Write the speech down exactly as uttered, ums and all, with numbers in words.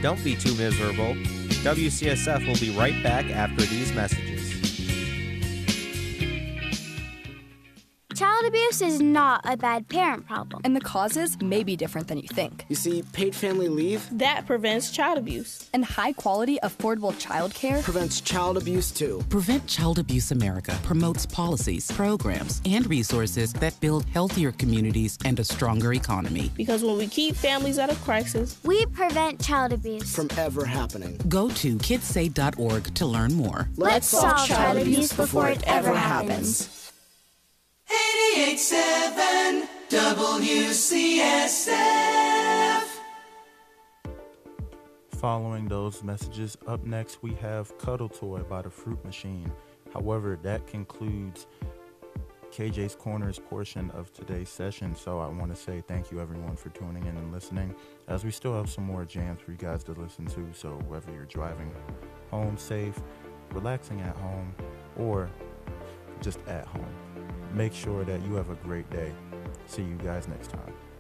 Don't be too miserable. W C S F will be right back after these messages. Child abuse is not a bad parent problem. And the causes may be different than you think. You see, paid family leave that prevents child abuse. And high-quality, affordable child care prevents child abuse, too. Prevent Child Abuse America promotes policies, programs, and resources that build healthier communities and a stronger economy. Because when we keep families out of crisis, we prevent child abuse from ever happening. Go to kids say dot org to learn more. Let's, Let's solve child abuse before it ever happens. eighty-eight point seven W C S F. Following those messages, up next we have Cuddle Toy by the Fruit Machine. However, that concludes K J's Corners portion of today's session, so I want to say thank you everyone for tuning in and listening, as we still have some more jams for you guys to listen to, so whether you're driving home safe, relaxing at home, or just at home, make sure that you have a great day. See you guys next time.